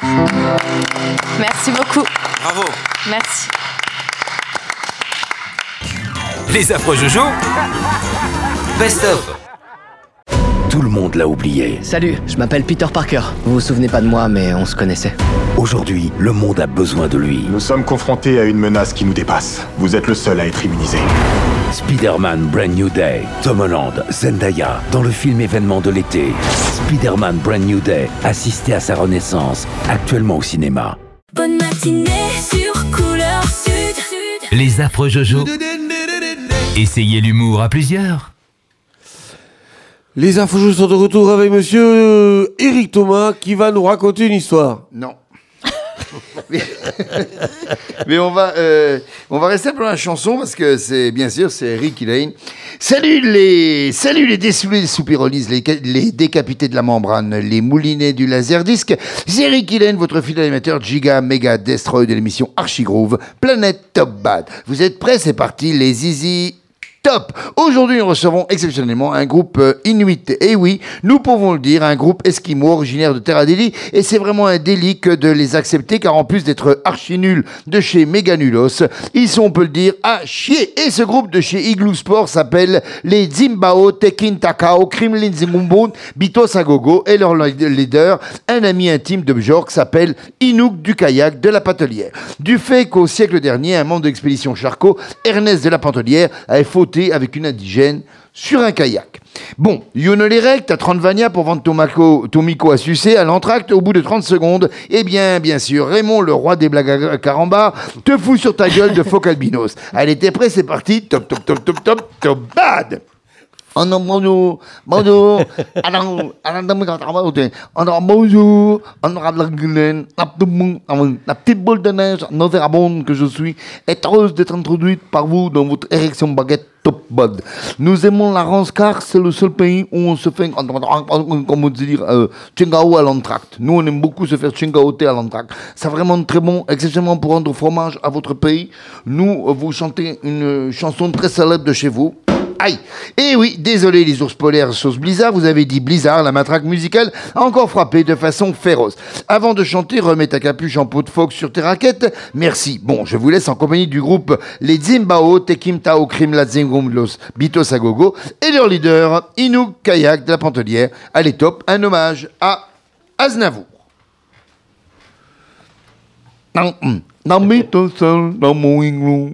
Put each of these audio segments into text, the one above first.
Merci beaucoup. Bravo. Merci. Les affreux Jojo. Best of. Tout le monde l'a oublié. Salut, je m'appelle Peter Parker. Vous vous souvenez pas de moi, mais on se connaissait. Aujourd'hui, le monde a besoin de lui. Nous sommes confrontés à une menace qui nous dépasse. Vous êtes le seul à être immunisé. Spider-Man Brand New Day. Tom Holland, Zendaya, dans le film événement de l'été. Spider-Man Brand New Day, assistez à sa renaissance, actuellement au cinéma. Bonne matinée sur Couleur Sud. Les affreux Jojo. Essayez l'humour à plusieurs. Les infos sont de retour avec monsieur Eric Thomas qui va nous raconter une histoire. Non. Mais on va rester pour la chanson parce que c'est bien sûr c'est Ricky Lane. Salut les dessoulés, les soupirolises, les décapités de la membrane, les moulinets du laserdisc. C'est Ricky Lane, votre fidèle animateur Giga Mega Destroy de l'émission Archigroove, Planète Top Bad. Vous êtes prêts? C'est parti, les zizi. Top. Aujourd'hui, nous recevons exceptionnellement un groupe Inuit. Et oui, nous pouvons le dire, un groupe esquimau originaire de Terra Delhi. Et c'est vraiment un délit que de les accepter, car en plus d'être archi nuls de chez Meganulos, ils sont, on peut le dire, à chier. Et ce groupe de chez Igloo Sport s'appelle les Zimbao Tekin Takao Krimlin Zingumbon Bito Sagogo. Et leur leader, un ami intime de Bjork, s'appelle Inouk du kayak de la Patelière. Du fait qu'au siècle dernier, un membre de l'expédition Charcot, Ernest de la Patelière, avait fauté avec une indigène sur un kayak. Bon, Yonolérect, à 30 vania pour vendre Tomiko à sucer à l'entracte au bout de 30 secondes. Eh bien sûr, Raymond, le roi des blagues à carambar, te fout sur ta gueule de phoque albinos. Allez, t'es prêt, c'est parti. Top, bad. Bonjour. Bonjour, la petite boule de neige nauséabonde que je suis est heureuse d'être introduite par vous dans votre érection baguette Top Bad. Nous aimons la France car c'est le seul pays où on se fait, comment dire, chingao à l'entracte. Nous, on aime beaucoup se faire chingaoter à l'entracte. C'est vraiment très bon, exceptionnellement pour rendre fromage à votre pays. Nous, vous chantez une chanson très célèbre de chez vous. Aïe. Et oui, désolé les ours polaires sauce Blizzard, vous avez dit Blizzard, la matraque musicale a encore frappé de façon féroce. Avant de chanter, remets ta capuche en peau de phoque sur tes raquettes. Merci. Bon, je vous laisse en compagnie du groupe les Zimbao Tekim Tao Krim La Zingumlos Bito Sagogo et leur leader Inouk Kayak de la Pantelière. Allez top, un hommage à Aznavour. N'habite seul dans mon igloo.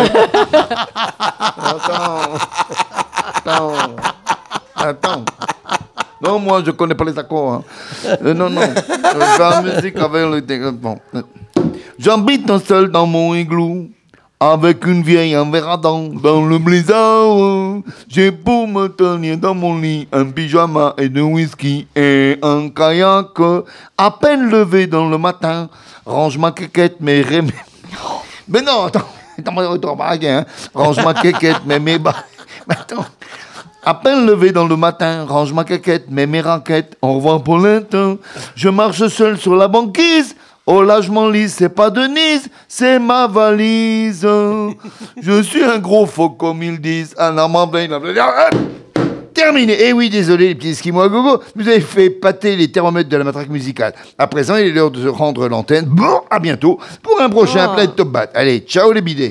Attends. Non, moi, je connais pas les accords. Hein. Non. Je fais la musique avec le... Bon. J'habite seul dans mon igloo, avec une vieille en verradon dans le blizzard. J'ai pour me tenir dans mon lit un pyjama et de whisky et un kayak. À peine levé dans le matin, range ma quéquette, mais Mais non, attends, hein. Range ma quéquette, mais mes bas. Attends. À peine levé dans le matin, range ma quéquette, mais mes raquettes. Au revoir Paulette. Je marche seul sur la banquise. Oh là, je m'enlise, c'est pas Denise, c'est ma valise. Je suis un gros faux, comme ils disent. Ah non, terminé. Eh oui, désolé les petits esquimaux à gogo, vous avez fait pâter les thermomètres de la matraque musicale. À présent, il est l'heure de rendre l'antenne. Bon, à bientôt pour un prochain Planète Top Bat. Allez, ciao les bidets.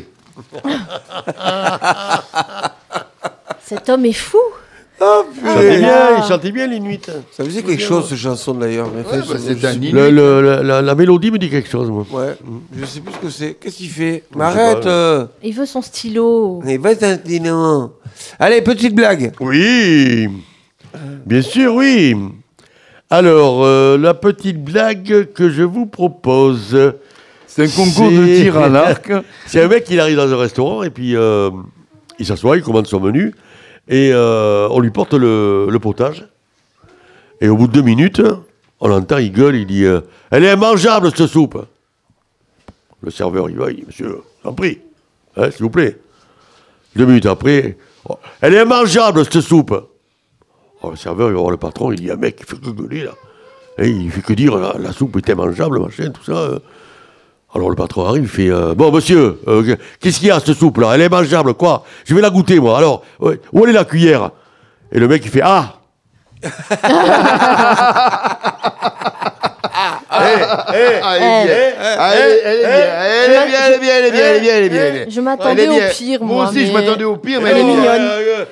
Cet homme est fou. Il chantait bien l'Inuit. Ça faisait quelque chose, cette chanson d'ailleurs. C'est un Inuit. La mélodie me dit quelque chose, moi. Ouais, je sais plus ce que c'est. Qu'est-ce qu'il fait? Mais arrête. Il veut son stylo. Il veut son stylo. Allez, petite blague. Oui. Bien sûr, oui. Alors, la petite blague que je vous propose... C'est un concours de tir à l'arc. C'est un mec qui arrive dans un restaurant et puis il s'assoit, il commande son menu et on lui porte le potage. Et au bout de 2 minutes, on l'entend, il gueule, il dit « Elle est immangeable, cette soupe !» Le serveur, il va, il dit « Monsieur, j'en prie, hein, s'il vous plaît. » 2 minutes après, oh, « Elle est immangeable, cette soupe !» Le serveur, il va voir le patron, il dit « Un mec, il fait que gueuler, là. Et il fait que dire, la soupe est immangeable, machin, tout ça. » Alors le patron arrive, il fait bon monsieur, qu'est-ce qu'il y a cette soupe là? Elle est mangeable quoi? Je vais la goûter moi. Alors où est la cuillère? Et le mec il fait ah. Elle est bien. Je m'attendais au pire, moi. Moi aussi, je mais m'attendais au pire, mais Elle est bon. mignonne.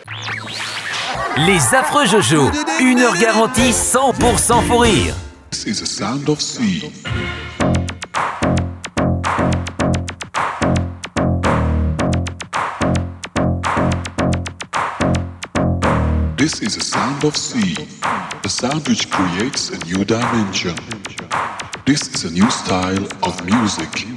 Les affreux Jojo. 1 heure garantie 100% fou rire. This is the sound of sea. This is the sound of sea, a sound which creates a new dimension. This is a new style of music.